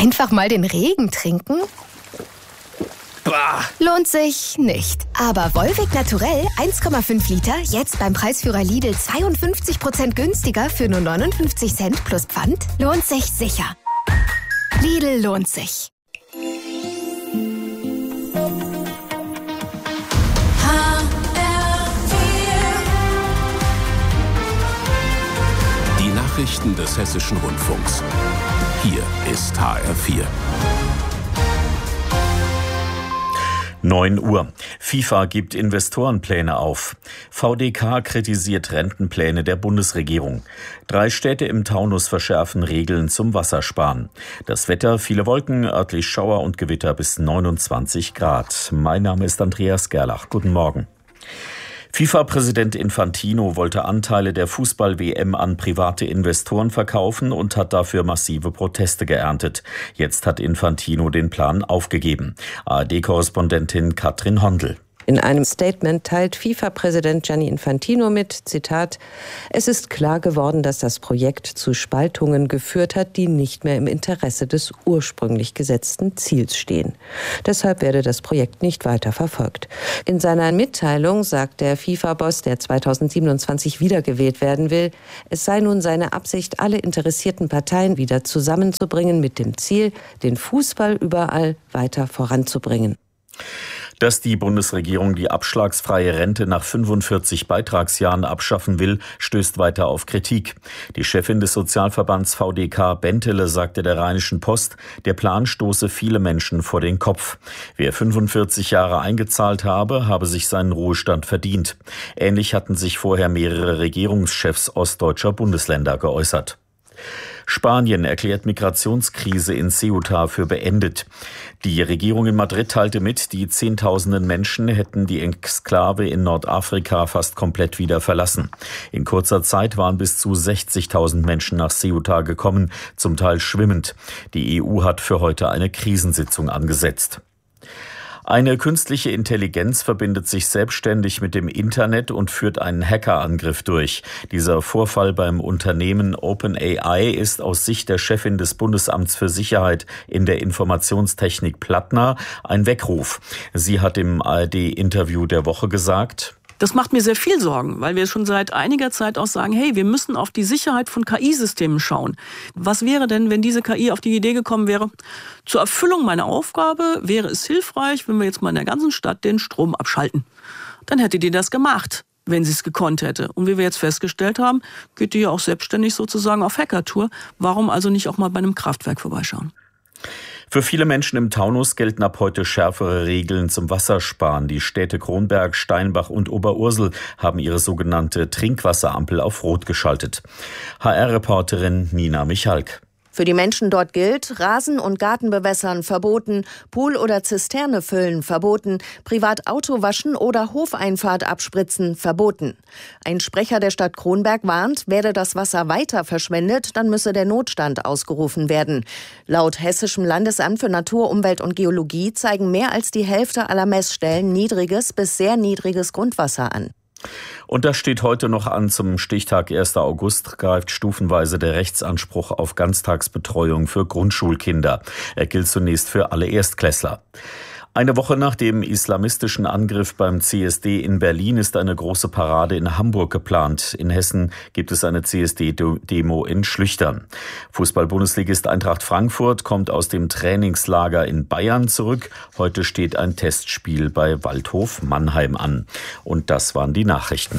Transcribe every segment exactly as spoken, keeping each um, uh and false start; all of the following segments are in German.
Einfach mal den Regen trinken? Bah. Lohnt sich nicht. Aber Volvic Naturell eins Komma fünf Liter jetzt beim Preisführer Lidl zweiundfünfzig Prozent günstiger für nur neunundfünfzig Cent plus Pfand lohnt sich sicher. Lidl lohnt sich. Die Nachrichten des Hessischen Rundfunks. Hier ist H R vier. neun Uhr. FIFA gibt Investorenpläne auf. V D K kritisiert Rentenpläne der Bundesregierung. Drei Städte im Taunus verschärfen Regeln zum Wassersparen. Das Wetter, viele Wolken, örtlich Schauer und Gewitter bis neunundzwanzig Grad. Mein Name ist Andreas Gerlach. Guten Morgen. FIFA-Präsident Infantino wollte Anteile der Fußball-W M an private Investoren verkaufen und hat dafür massive Proteste geerntet. Jetzt hat Infantino den Plan aufgegeben. A R D-Korrespondentin Katrin Hondel. In einem Statement teilt FIFA-Präsident Gianni Infantino mit, Zitat, es ist klar geworden, dass das Projekt zu Spaltungen geführt hat, die nicht mehr im Interesse des ursprünglich gesetzten Ziels stehen. Deshalb werde das Projekt nicht weiter verfolgt. In seiner Mitteilung sagt der FIFA-Boss, der zweitausendsiebenundzwanzig wiedergewählt werden will, es sei nun seine Absicht, alle interessierten Parteien wieder zusammenzubringen mit dem Ziel, den Fußball überall weiter voranzubringen. Dass die Bundesregierung die abschlagsfreie Rente nach fünfundvierzig Beitragsjahren abschaffen will, stößt weiter auf Kritik. Die Chefin des Sozialverbands V D K, Bentele, sagte der Rheinischen Post, der Plan stoße viele Menschen vor den Kopf. Wer fünfundvierzig Jahre eingezahlt habe, habe sich seinen Ruhestand verdient. Ähnlich hatten sich vorher mehrere Regierungschefs ostdeutscher Bundesländer geäußert. Spanien erklärt Migrationskrise in Ceuta für beendet. Die Regierung in Madrid teilte mit, die Zehntausenden Menschen hätten die Exklave in Nordafrika fast komplett wieder verlassen. In kurzer Zeit waren bis zu sechzigtausend Menschen nach Ceuta gekommen, zum Teil schwimmend. Die E U hat für heute eine Krisensitzung angesetzt. Eine künstliche Intelligenz verbindet sich selbstständig mit dem Internet und führt einen Hackerangriff durch. Dieser Vorfall beim Unternehmen OpenAI ist aus Sicht der Chefin des Bundesamts für Sicherheit in der Informationstechnik Plattner ein Weckruf. Sie hat im A R D-Interview der Woche gesagt: Das macht mir sehr viel Sorgen, weil wir schon seit einiger Zeit auch sagen, hey, wir müssen auf die Sicherheit von K I-Systemen schauen. Was wäre denn, wenn diese K I auf die Idee gekommen wäre, zur Erfüllung meiner Aufgabe wäre es hilfreich, wenn wir jetzt mal in der ganzen Stadt den Strom abschalten. Dann hätte die das gemacht, wenn sie es gekonnt hätte. Und wie wir jetzt festgestellt haben, geht die ja auch selbstständig sozusagen auf Hackertour. Warum also nicht auch mal bei einem Kraftwerk vorbeischauen? Für viele Menschen im Taunus gelten ab heute schärfere Regeln zum Wassersparen. Die Städte Kronberg, Steinbach und Oberursel haben ihre sogenannte Trinkwasserampel auf Rot geschaltet. H R-Reporterin Nina Michalk. Für die Menschen dort gilt, Rasen- und Gartenbewässern verboten, Pool oder Zisterne füllen verboten, privat Auto waschen oder Hofeinfahrt abspritzen verboten. Ein Sprecher der Stadt Kronberg warnt, werde das Wasser weiter verschwendet, dann müsse der Notstand ausgerufen werden. Laut Hessischem Landesamt für Natur, Umwelt und Geologie zeigen mehr als die Hälfte aller Messstellen niedriges bis sehr niedriges Grundwasser an. Und das steht heute noch an. Zum Stichtag erster August greift stufenweise der Rechtsanspruch auf Ganztagsbetreuung für Grundschulkinder. Er gilt zunächst für alle Erstklässler. Eine Woche nach dem islamistischen Angriff beim C S D in Berlin ist eine große Parade in Hamburg geplant. In Hessen gibt es eine C S D-Demo in Schlüchtern. Fußball-Bundesligist Eintracht Frankfurt kommt aus dem Trainingslager in Bayern zurück. Heute steht ein Testspiel bei Waldhof Mannheim an. Und das waren die Nachrichten.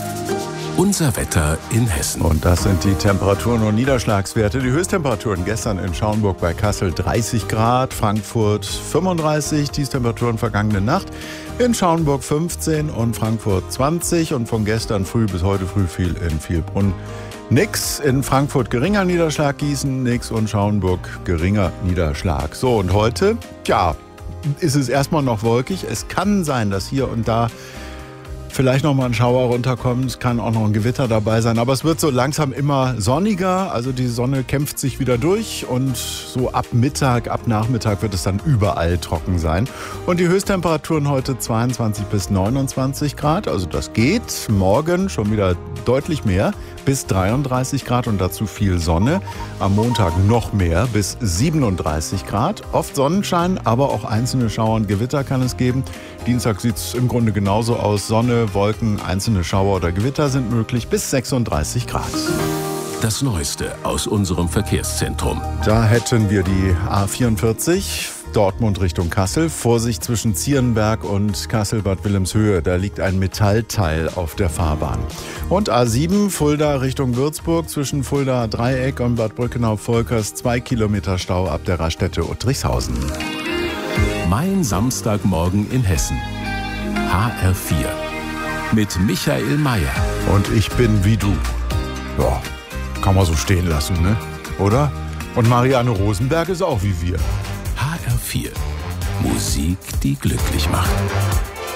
Unser Wetter in Hessen. Und das sind die Temperaturen und Niederschlagswerte. Die Höchsttemperaturen gestern in Schaumburg bei Kassel dreißig Grad, Frankfurt fünfunddreißig, Tiefstemperaturen vergangene Nacht in Schaumburg fünfzehn und Frankfurt zwanzig. Und von gestern früh bis heute früh fiel in Vielbrunn nix. In Frankfurt geringer Niederschlag, Gießen nix und Schaumburg geringer Niederschlag. So, und heute, tja, ist es erstmal noch wolkig. Es kann sein, dass hier und da vielleicht noch mal ein Schauer runterkommt, es kann auch noch ein Gewitter dabei sein, aber es wird so langsam immer sonniger, also die Sonne kämpft sich wieder durch und so ab Mittag, ab Nachmittag wird es dann überall trocken sein. Und die Höchsttemperaturen heute zweiundzwanzig bis neunundzwanzig Grad, also das geht. Morgen schon wieder deutlich mehr, bis dreiunddreißig Grad und dazu viel Sonne. Am Montag noch mehr, bis siebenunddreißig Grad. Oft Sonnenschein, aber auch einzelne Schauer und Gewitter kann es geben. Dienstag sieht es im Grunde genauso aus. Sonne, Wolken, einzelne Schauer oder Gewitter sind möglich, bis sechsunddreißig Grad. Das Neueste aus unserem Verkehrszentrum. Da hätten wir die A vierundvierzig, Dortmund Richtung Kassel. Vorsicht zwischen Zierenberg und Kassel-Bad Wilhelmshöhe. Da liegt ein Metallteil auf der Fahrbahn. Und A sieben, Fulda Richtung Würzburg. Zwischen Fulda Dreieck und Bad Brückenau-Volkers. Zwei Kilometer Stau ab der Raststätte Uttrichshausen. Mein Samstagmorgen in Hessen. H R vier. Mit Michael Mayer. Und ich bin wie du. Ja, kann man so stehen lassen, ne? Oder? Und Marianne Rosenberg ist auch wie wir. H R vier. Musik, die glücklich macht.